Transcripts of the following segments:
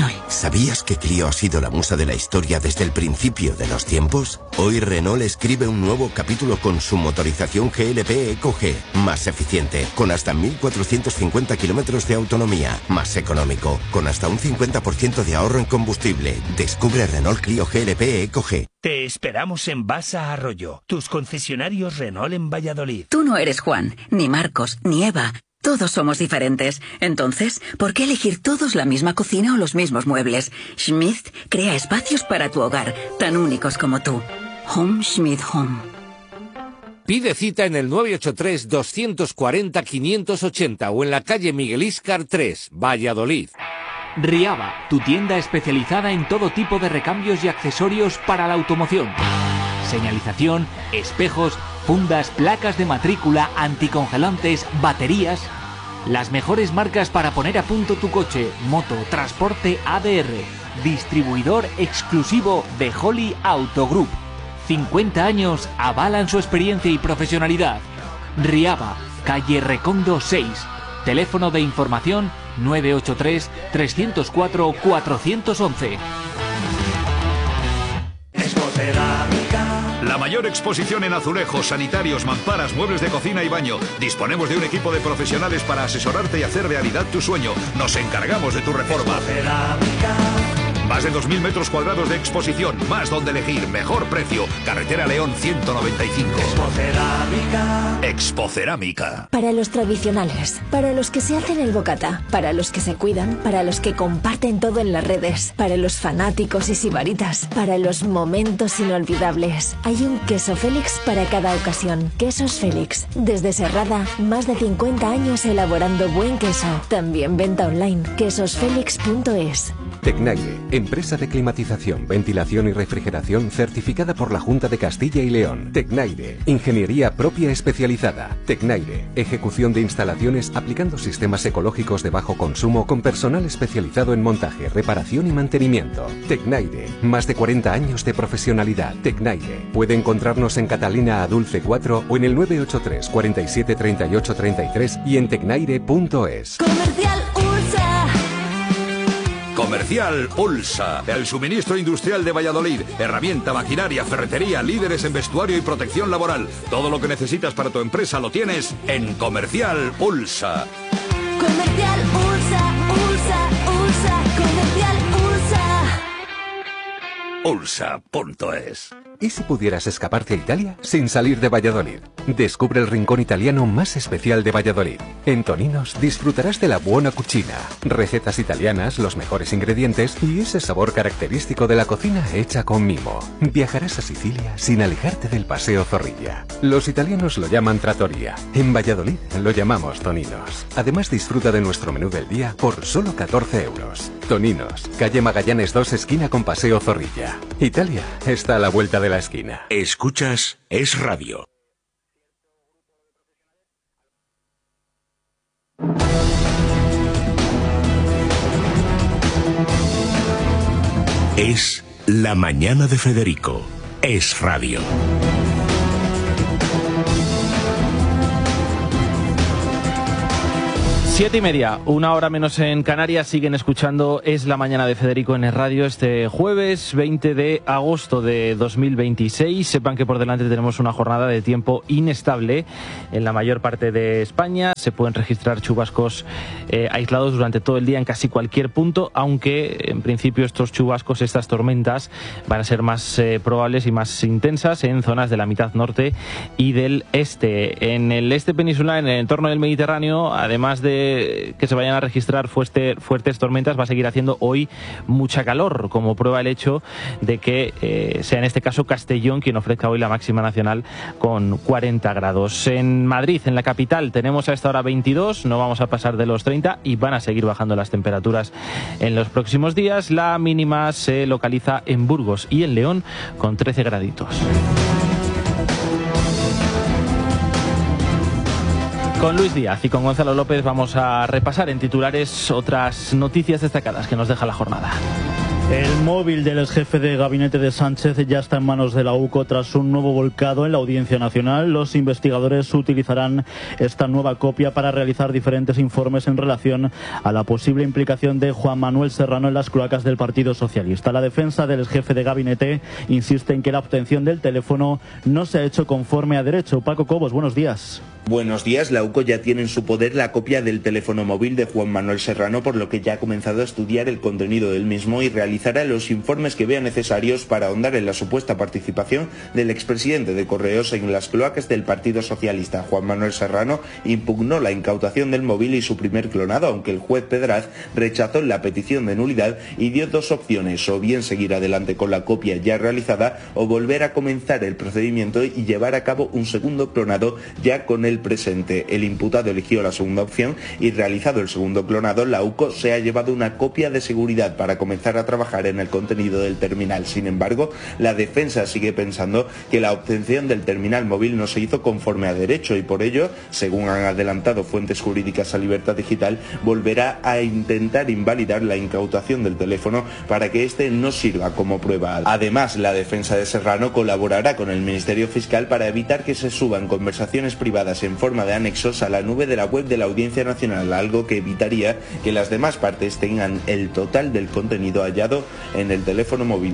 Renault. ¿Sabías que Clio ha sido la musa de la historia desde el principio de los tiempos? Hoy Renault escribe un nuevo capítulo con su motorización GLP EcoG, más eficiente, con hasta 1.450 kilómetros de autonomía, más económico, con hasta un 50% de ahorro en combustible. Descubre Renault Clio GLP EcoG. Te esperamos en Basa Arroyo, tus concesionarios Renault en Valladolid. Tú no eres Juan, ni Marcos, ni Eva. Todos somos diferentes. Entonces, ¿por qué elegir todos la misma cocina o los mismos muebles? Schmidt crea espacios para tu hogar, tan únicos como tú. Home Schmidt Home. Pide cita en el 983-240-580 o en la calle Miguel Íscar 3, Valladolid. Riaba, tu tienda especializada en todo tipo de recambios y accesorios para la automoción. Señalización, espejos, fundas, placas de matrícula, anticongelantes, baterías. Las mejores marcas para poner a punto tu coche, moto, transporte ADR. Distribuidor exclusivo de Holly Auto Group. 50 años avalan su experiencia y profesionalidad. Riaba, calle Recondo 6. Teléfono de información 983-304-411. La mayor exposición en azulejos, sanitarios, mamparas, muebles de cocina y baño. Disponemos de un equipo de profesionales para asesorarte y hacer realidad tu sueño. Nos encargamos de tu reforma. Más de 2.000 metros cuadrados de exposición, más donde elegir, mejor precio. Carretera León 195. Expocerámica. Para los tradicionales, para los que se hacen el bocata, para los que se cuidan, para los que comparten todo en las redes, para los fanáticos y sibaritas, para los momentos inolvidables. Hay un queso Félix para cada ocasión. Quesos Félix. Desde Serrada, más de 50 años elaborando buen queso. También venta online. quesosfelix.es. Tecnaire, empresa de climatización, ventilación y refrigeración certificada por la Junta de Castilla y León. Tecnaire, ingeniería propia especializada. Tecnaire, ejecución de instalaciones aplicando sistemas ecológicos de bajo consumo con personal especializado en montaje, reparación y mantenimiento. Tecnaire, más de 40 años de profesionalidad. Tecnaire, puede encontrarnos en Catalina Adulce 4 o en el 983 47 38 33 y en tecnaire.es. Comercial Ursa. Comercial Ulsa, el suministro industrial de Valladolid. Herramienta, maquinaria, ferretería, líderes en vestuario y protección laboral. Todo lo que necesitas para tu empresa lo tienes en Comercial Ulsa. Comercial Ursa, Ursa, Ursa, Comercial Ursa. Ulsa.es. ¿Y si pudieras escaparte a Italia sin salir de Valladolid? Descubre el rincón italiano más especial de Valladolid. En Toninos disfrutarás de la buona cucina, recetas italianas, los mejores ingredientes y ese sabor característico de la cocina hecha con mimo. Viajarás a Sicilia sin alejarte del Paseo Zorrilla. Los italianos lo llaman trattoria. En Valladolid lo llamamos Toninos. Además disfruta de nuestro menú del día por solo 14 euros. Toninos, calle Magallanes 2, esquina con Paseo Zorrilla. Italia está a la vuelta de la esquina. Escuchas Es Radio. Es la mañana de Federico. Es Radio. 7:30, 1 hora menos en Canarias. Siguen escuchando Es la mañana de Federico en el radio este jueves 20 de agosto de 2026. Sepan que por delante tenemos una jornada de tiempo inestable en la mayor parte de España. Se pueden registrar chubascos aislados durante todo el día en casi cualquier punto, aunque en principio estos chubascos, estas tormentas, van a ser más probables y más intensas en zonas de la mitad norte y del este. En el este peninsular, en el entorno del Mediterráneo, además de que se vayan a registrar fuertes tormentas, va a seguir haciendo hoy mucha calor, como prueba el hecho de que sea en este caso Castellón quien ofrezca hoy la máxima nacional con 40 grados. En Madrid, en la capital, tenemos a esta hora 22, no vamos a pasar de los 30 y van a seguir bajando las temperaturas en los próximos días. La mínima se localiza en Burgos y en León con 13 graditos. Con Luis Díaz y con Gonzalo López vamos a repasar en titulares otras noticias destacadas que nos deja la jornada. El móvil del exjefe de gabinete de Sánchez ya está en manos de la UCO tras un nuevo volcado en la Audiencia Nacional. Los investigadores utilizarán esta nueva copia para realizar diferentes informes en relación a la posible implicación de Juan Manuel Serrano en las cloacas del Partido Socialista. La defensa del exjefe de gabinete insiste en que la obtención del teléfono no se ha hecho conforme a derecho. Paco Cobos, buenos días. Buenos días. La UCO ya tiene en su poder la copia del teléfono móvil de Juan Manuel Serrano, por lo que ya ha comenzado a estudiar el contenido del mismo y realizará los informes que vea necesarios para ahondar en la supuesta participación del expresidente de Correos en las cloacas del Partido Socialista. Juan Manuel Serrano impugnó la incautación del móvil y su primer clonado, aunque el juez Pedraz rechazó la petición de nulidad y dio dos opciones: o bien seguir adelante con la copia ya realizada o volver a comenzar el procedimiento y llevar a cabo un segundo clonado ya con el presente. El imputado eligió la segunda opción y, realizado el segundo clonado, la UCO se ha llevado una copia de seguridad para comenzar a trabajar en el contenido del terminal. Sin embargo, la defensa sigue pensando que la obtención del terminal móvil no se hizo conforme a derecho y por ello, según han adelantado fuentes jurídicas a Libertad Digital, volverá a intentar invalidar la incautación del teléfono para que éste no sirva como prueba. Además, la defensa de Serrano colaborará con el Ministerio Fiscal para evitar que se suban conversaciones privadas en forma de anexos a la nube de la web de la Audiencia Nacional, algo que evitaría que las demás partes tengan el total del contenido hallado en el teléfono móvil.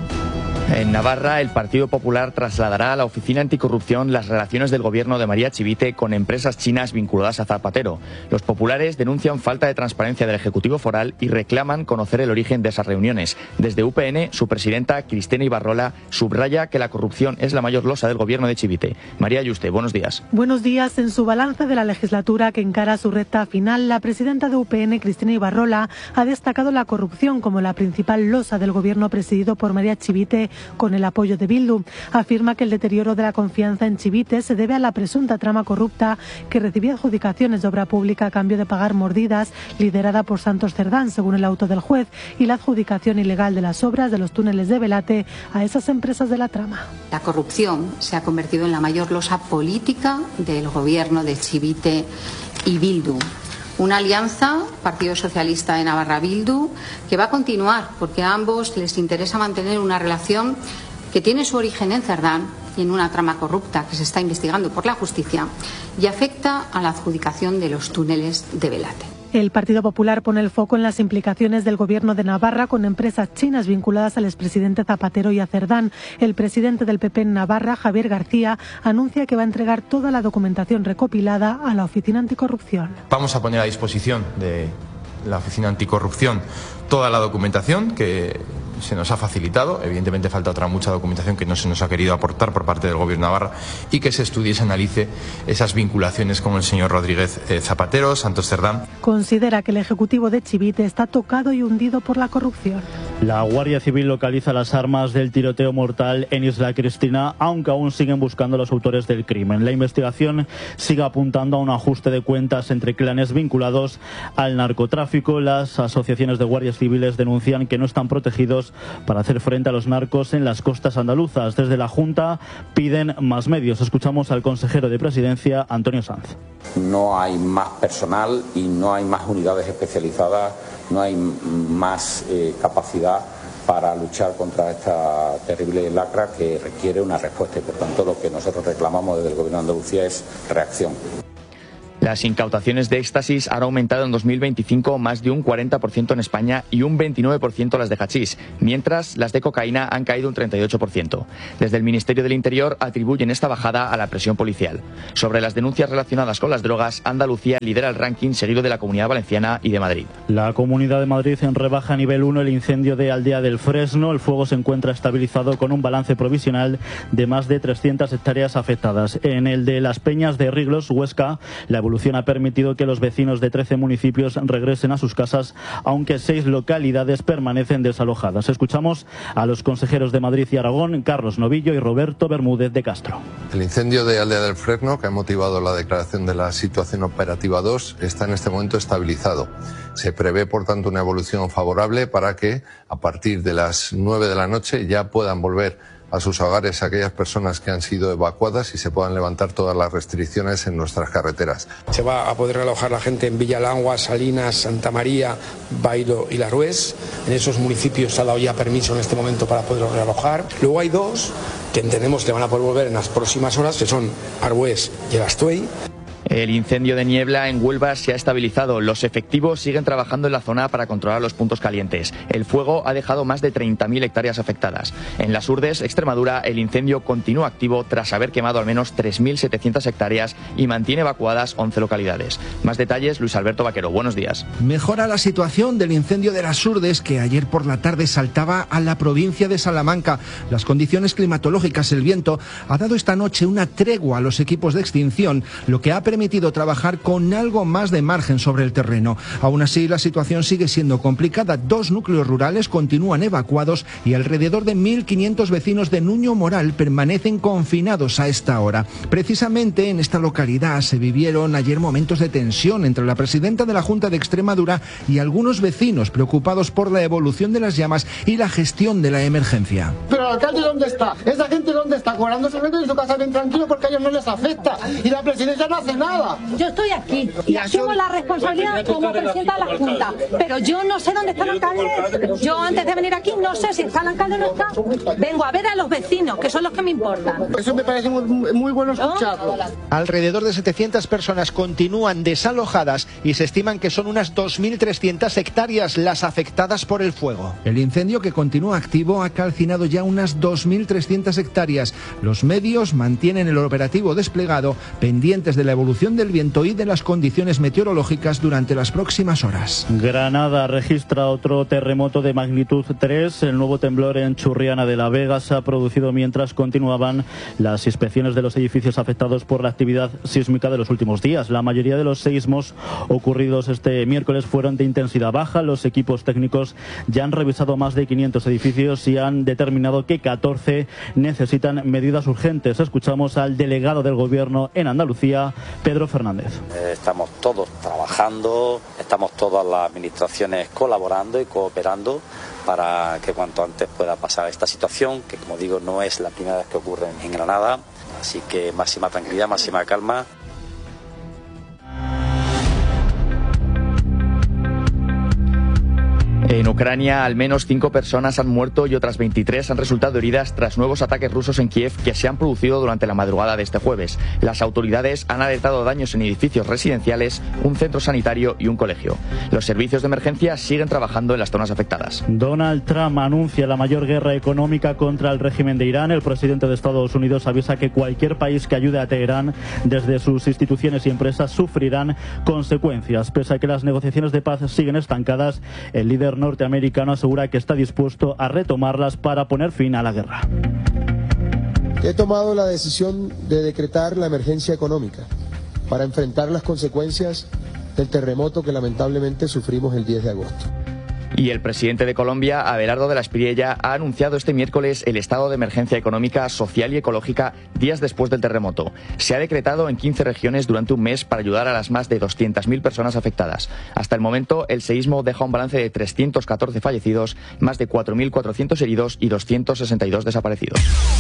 En Navarra, el Partido Popular trasladará a la Oficina Anticorrupción las relaciones del gobierno de María Chivite con empresas chinas vinculadas a Zapatero. Los populares denuncian falta de transparencia del Ejecutivo Foral y reclaman conocer el origen de esas reuniones. Desde UPN, su presidenta, Cristina Ibarrola, subraya que la corrupción es la mayor losa del gobierno de Chivite. María Yuste, buenos días. Buenos días. En su balance de la legislatura que encara su recta final, la presidenta de UPN, Cristina Ibarrola, ha destacado la corrupción como la principal losa del gobierno presidido por María Chivite, con el apoyo de Bildu. Afirma que el deterioro de la confianza en Chivite se debe a la presunta trama corrupta que recibía adjudicaciones de obra pública a cambio de pagar mordidas, liderada por Santos Cerdán, según el auto del juez, y la adjudicación ilegal de las obras de los túneles de Belate a esas empresas de la trama. La corrupción se ha convertido en la mayor losa política del gobierno de Chivite y Bildu. Una alianza, Partido Socialista de Navarra Bildu, que va a continuar porque a ambos les interesa mantener una relación que tiene su origen en Cerdán y en una trama corrupta que se está investigando por la justicia y afecta a la adjudicación de los túneles de Belate. El Partido Popular pone el foco en las implicaciones del Gobierno de Navarra con empresas chinas vinculadas al expresidente Zapatero y a Cerdán. El presidente del PP en Navarra, Javier García, anuncia que va a entregar toda la documentación recopilada a la Oficina Anticorrupción. Vamos a poner a disposición de la Oficina Anticorrupción toda la documentación que se nos ha facilitado. Evidentemente falta otra mucha documentación que no se nos ha querido aportar por parte del Gobierno de Navarra, y que se estudie y se analice esas vinculaciones con el señor Rodríguez Zapatero, Santos Cerdán. Considera que el Ejecutivo de Chivite está tocado y hundido por la corrupción. La Guardia Civil localiza las armas del tiroteo mortal en Isla Cristina, aunque aún siguen buscando a los autores del crimen. La investigación sigue apuntando a un ajuste de cuentas entre clanes vinculados al narcotráfico. Las asociaciones de guardias civiles denuncian que no están protegidos para hacer frente a los narcos en las costas andaluzas. Desde la Junta piden más medios. Escuchamos al consejero de Presidencia, Antonio Sanz. No hay más personal y no hay más unidades especializadas, no hay más capacidad para luchar contra esta terrible lacra que requiere una respuesta, y por tanto lo que nosotros reclamamos desde el Gobierno de Andalucía es reacción. Las incautaciones de éxtasis han aumentado en 2025 más de un 40% en España y un 29% las de hachís, mientras las de cocaína han caído un 38%. Desde el Ministerio del Interior atribuyen esta bajada a la presión policial. Sobre las denuncias relacionadas con las drogas, Andalucía lidera el ranking, seguido de la Comunidad Valenciana y de Madrid. La Comunidad de Madrid rebaja a nivel 1 el incendio de Aldea del Fresno. El fuego se encuentra estabilizado con un balance provisional de más de 300 hectáreas afectadas. En el de Las Peñas de Riglos, Huesca, la evolución ha permitido que los vecinos de 13 municipios regresen a sus casas, aunque 6 localidades permanecen desalojadas. Escuchamos a los consejeros de Madrid y Aragón, Carlos Novillo y Roberto Bermúdez de Castro. El incendio de Aldea del Fresno, que ha motivado la declaración de la situación operativa 2, está en este momento estabilizado. Se prevé, por tanto, una evolución favorable para que a partir de las 9 de la noche ya puedan volver a sus hogares a aquellas personas que han sido evacuadas y se puedan levantar todas las restricciones en nuestras carreteras. Se va a poder realojar la gente en Villalangua, Salinas, Santa María, Bailo y La Rués. En esos municipios se ha dado ya permiso en este momento para poderlos realojar. Luego hay dos que entendemos que van a poder volver en las próximas horas, que son Arbués y el Astuey. El incendio de Niebla en Huelva se ha estabilizado. Los efectivos siguen trabajando en la zona para controlar los puntos calientes. El fuego ha dejado más de 30.000 hectáreas afectadas. En las Urdes, Extremadura, el incendio continúa activo tras haber quemado al menos 3.700 hectáreas y mantiene evacuadas 11 localidades. Más detalles, Luis Alberto Vaquero. Buenos días. Mejora la situación del incendio de las Urdes, que ayer por la tarde saltaba a la provincia de Salamanca. Las condiciones climatológicas, el viento, ha dado esta noche una tregua a los equipos de extinción, lo que ha permitido trabajar con algo más de margen sobre el terreno. Aún así, la situación sigue siendo complicada. 2 núcleos rurales continúan evacuados y alrededor de 1.500 vecinos de Nuño Moral permanecen confinados a esta hora. Precisamente en esta localidad se vivieron ayer momentos de tensión entre la presidenta de la Junta de Extremadura y algunos vecinos preocupados por la evolución de las llamas y la gestión de la emergencia. Pero el alcalde, ¿dónde está? ¿Esa gente dónde está? Cobrando su renta y su casa bien tranquilo porque a ellos no les afecta. Y la presidencia no hace nada. Yo estoy aquí y asumo la responsabilidad como presidenta de la Junta, pero yo no sé dónde está el alcalde. Yo antes de venir aquí no sé si está el alcalde o no está. Vengo a ver a los vecinos, que son los que me importan. Eso me parece muy bueno escucharlo. Alrededor de 700 personas continúan desalojadas y se estiman que son unas 2.300 hectáreas las afectadas por el fuego. El incendio, que continúa activo, ha calcinado ya unas 2.300 hectáreas. Los medios mantienen el operativo desplegado, pendientes de la evolución del viento y de las condiciones meteorológicas durante las próximas horas. Granada registra otro terremoto de magnitud 3. El nuevo temblor en Churriana de la Vega se ha producido mientras continuaban las inspecciones de los edificios afectados por la actividad sísmica de los últimos días. La mayoría de los seísmos ocurridos este miércoles fueron de intensidad baja. Los equipos técnicos ya han revisado más de 500 edificios y han determinado que 14 necesitan medidas urgentes. Escuchamos al delegado del Gobierno en Andalucía, Pedro Fernández. Estamos todos trabajando, estamos todas las administraciones colaborando y cooperando para que cuanto antes pueda pasar esta situación, que como digo no es la primera vez que ocurre en Granada, así que máxima tranquilidad, máxima calma. En Ucrania, al menos 5 personas han muerto y otras 23 han resultado heridas tras nuevos ataques rusos en Kiev que se han producido durante la madrugada de este jueves. Las autoridades han alertado daños en edificios residenciales, un centro sanitario y un colegio. Los servicios de emergencia siguen trabajando en las zonas afectadas. Donald Trump anuncia la mayor guerra económica contra el régimen de Irán. El presidente de Estados Unidos avisa que cualquier país que ayude a Teherán desde sus instituciones y empresas sufrirán consecuencias. Pese a que las negociaciones de paz siguen estancadas, el líder norteamericano asegura que está dispuesto a retomarlas para poner fin a la guerra. He tomado la decisión de decretar la emergencia económica para enfrentar las consecuencias del terremoto que lamentablemente sufrimos el 10 de agosto. Y el presidente de Colombia, Abelardo de la Espriella, ha anunciado este miércoles el estado de emergencia económica, social y ecológica días después del terremoto. Se ha decretado en 15 regiones durante un mes para ayudar a las más de 200.000 personas afectadas. Hasta el momento, el seísmo deja un balance de 314 fallecidos, más de 4.400 heridos y 262 desaparecidos.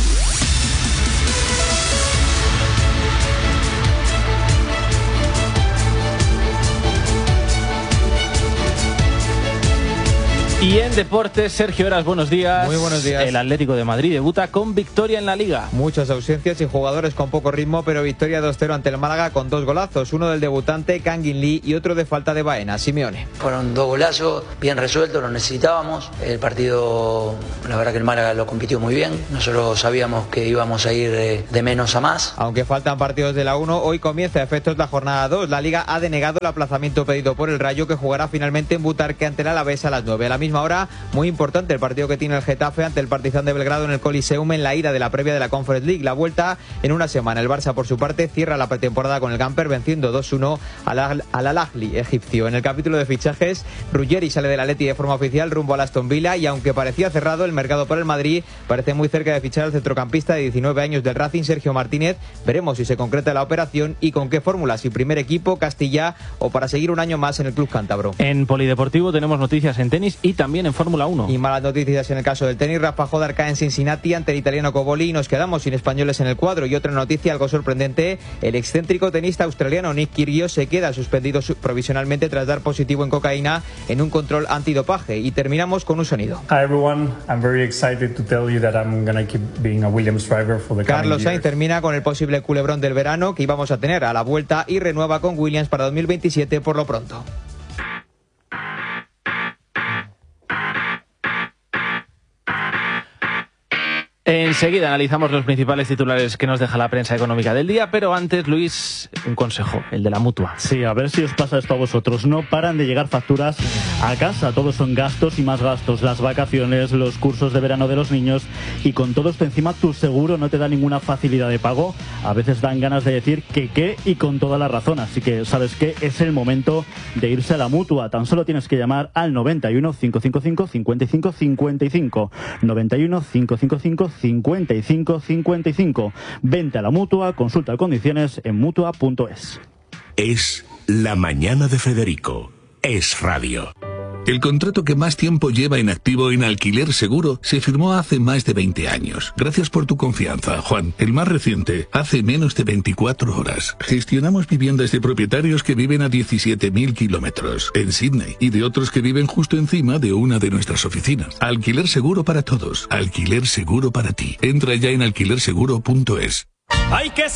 Y en deportes, Sergio Heras, buenos días. Muy buenos días. El Atlético de Madrid debuta con victoria en la Liga. Muchas ausencias y jugadores con poco ritmo, pero victoria 2-0 ante el Málaga con 2 golazos. Uno del debutante, Kangin Lee, y otro de falta de Baena, Simeone. Fueron 2 golazos, bien resueltos, lo necesitábamos. El partido, la verdad que el Málaga lo compitió muy bien. Nosotros sabíamos que íbamos a ir de menos a más. Aunque faltan partidos de la 1, hoy comienza a efectos la jornada 2. La Liga ha denegado el aplazamiento pedido por el Rayo, que jugará finalmente en Butarque ante el Alavés a las 9. A la misma hora, muy importante el partido que tiene el Getafe ante el Partizan de Belgrado en el Coliseum en la ida de la previa de la Conference League. La vuelta en una semana. El Barça, por su parte, cierra la pretemporada con el Gamper venciendo 2-1 al Al-Ahly egipcio. En el capítulo de fichajes, Ruggeri sale del Atleti de forma oficial rumbo al Aston Villa, y aunque parecía cerrado el mercado para el Madrid, parece muy cerca de fichar al centrocampista de 19 años del Racing, Sergio Martínez. Veremos si se concreta la operación y con qué fórmula, si primer equipo, Castilla o para seguir un año más en el club cántabro. En polideportivo tenemos noticias en tenis y también también en Fórmula 1. Y malas noticias en el caso del tenis. Rafa Jodar cae en Cincinnati ante el italiano Coboli. Nos quedamos sin españoles en el cuadro. Y otra noticia algo sorprendente: el excéntrico tenista australiano Nick Kyrgios se queda suspendido provisionalmente tras dar positivo en cocaína en un control antidopaje. Y terminamos con un sonido. Hi everyone, I'm very excited to tell you that I'm going to keep being a Williams driver for the coming Carlos Sainz years. termina con el posible culebrón del verano que íbamos a tener a la vuelta y renueva con Williams para 2027 por lo pronto. Enseguida analizamos los principales titulares que nos deja la prensa económica del día, pero antes, Luis, un consejo, el de la Mutua. Sí, a ver si os pasa esto a vosotros. No paran de llegar facturas a casa, todos son gastos y más gastos. Las vacaciones, los cursos de verano de los niños, y con todo esto encima tu seguro no te da ninguna facilidad de pago. A veces dan ganas de decir que qué, y con toda la razón. Así que, ¿sabes qué? Es el momento de irse a la Mutua. Tan solo tienes que llamar al 91 555 55 55. 91 555 55 55. Vente a la Mutua, consulta condiciones en mutua.es. Es La Mañana de Federico. Es radio. El contrato que más tiempo lleva en activo en Alquiler Seguro se firmó hace más de 20 años. Gracias por tu confianza, Juan. El más reciente, hace menos de 24 horas. Gestionamos viviendas de propietarios que viven a 17.000 kilómetros en Sydney y de otros que viven justo encima de una de nuestras oficinas. Alquiler Seguro para todos. Alquiler Seguro para ti. Entra ya en alquilerseguro.es. Hay que